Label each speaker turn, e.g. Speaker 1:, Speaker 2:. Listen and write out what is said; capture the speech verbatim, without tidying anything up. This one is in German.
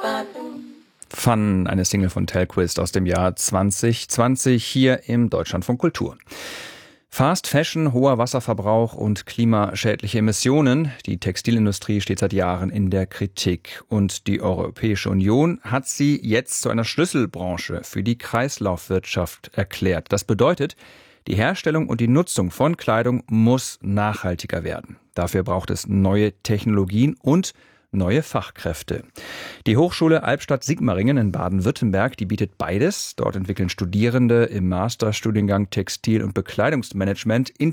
Speaker 1: Fun, eine Single von Telquist aus dem Jahr zwanzig zwanzig hier im Deutschlandfunk Kultur. Fast Fashion, hoher Wasserverbrauch und klimaschädliche Emissionen. Die Textilindustrie steht seit Jahren in der Kritik. Und die Europäische Union hat sie jetzt zu einer Schlüsselbranche für die Kreislaufwirtschaft erklärt. Das bedeutet, die Herstellung und die Nutzung von Kleidung muss nachhaltiger werden. Dafür braucht es neue Technologien und neue Fachkräfte. Die Hochschule Albstadt-Sigmaringen in Baden-Württemberg, die bietet beides. Dort entwickeln Studierende im Masterstudiengang Textil- und Bekleidungsmanagement